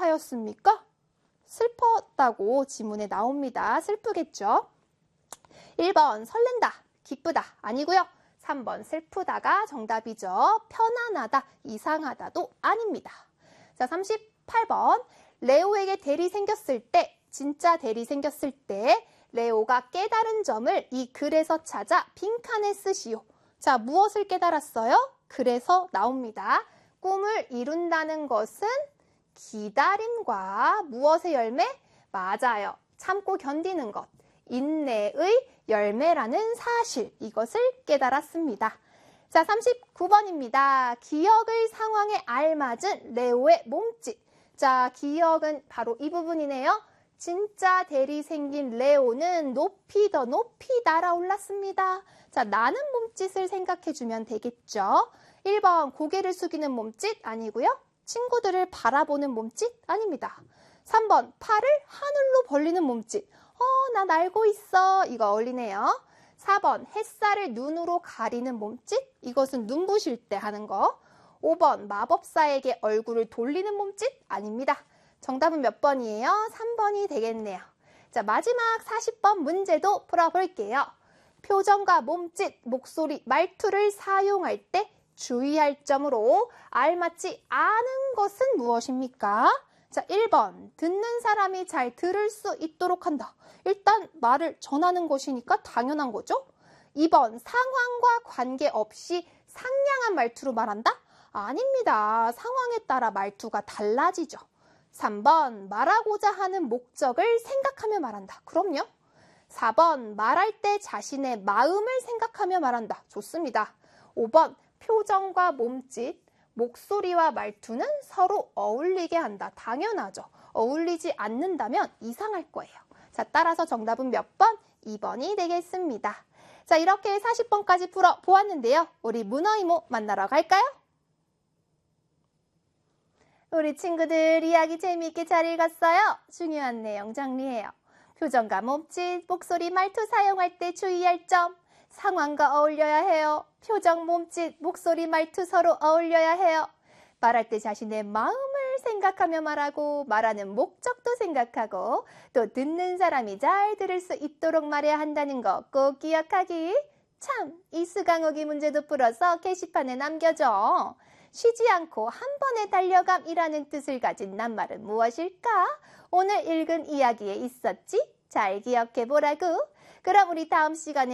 하였습니까? 슬펐다고 지문에 나옵니다. 슬프겠죠? 1번 설렌다, 기쁘다 아니고요. 3번 슬프다가 정답이죠. 편안하다, 이상하다도 아닙니다. 자, 38번 레오에게 대리 생겼을 때, 진짜 대리 생겼을 때 레오가 깨달은 점을 이 글에서 찾아 빈칸에 쓰시오. 자, 무엇을 깨달았어요? 그래서 나옵니다. 꿈을 이룬다는 것은 기다림과 무엇의 열매? 맞아요. 참고 견디는 것. 인내의 열매라는 사실. 이것을 깨달았습니다. 자, 39번입니다. 기억의 상황에 알맞은 레오의 몸짓. 자, 기억은 바로 이 부분이네요. 진짜 대리 생긴 레오는 높이 더 높이 날아올랐습니다. 자, 나는 몸짓을 생각해주면 되겠죠. 1번 고개를 숙이는 몸짓 아니고요. 친구들을 바라보는 몸짓 아닙니다. 3번 팔을 하늘로 벌리는 몸짓. 나 날고 있어. 이거 어울리네요. 4번 햇살을 눈으로 가리는 몸짓. 이것은 눈부실 때 하는 거. 5번 마법사에게 얼굴을 돌리는 몸짓 아닙니다. 정답은 몇 번이에요? 3번이 되겠네요. 자, 마지막 40번 문제도 풀어볼게요. 표정과 몸짓, 목소리, 말투를 사용할 때 주의할 점으로 알맞지 않은 것은 무엇입니까? 자, 1번 듣는 사람이 잘 들을 수 있도록 한다. 일단 말을 전하는 것이니까 당연한 거죠. 2번 상황과 관계없이 상냥한 말투로 말한다? 아닙니다. 상황에 따라 말투가 달라지죠. 3번 말하고자 하는 목적을 생각하며 말한다. 그럼요. 4번 말할 때 자신의 마음을 생각하며 말한다. 좋습니다. 5번 표정과 몸짓, 목소리와 말투는 서로 어울리게 한다. 당연하죠. 어울리지 않는다면 이상할 거예요. 자, 따라서 정답은 몇 번? 2번이 되겠습니다. 자, 이렇게 40번까지 풀어보았는데요. 우리 문어이모 만나러 갈까요? 우리 친구들 이야기 재미있게 잘 읽었어요? 중요한 내용 정리해요. 표정과 몸짓, 목소리, 말투 사용할 때 주의할 점. 상황과 어울려야 해요. 표정, 몸짓, 목소리, 말투 서로 어울려야 해요. 말할 때 자신의 마음을 생각하며 말하고 말하는 목적도 생각하고 또 듣는 사람이 잘 들을 수 있도록 말해야 한다는 거 꼭 기억하기. 참, 이수강옥이 문제도 풀어서 게시판에 남겨줘. 쉬지 않고 한 번에 달려감이라는 뜻을 가진 낱말은 무엇일까? 오늘 읽은 이야기에 있었지? 잘 기억해 보라고. 그럼 우리 다음 시간에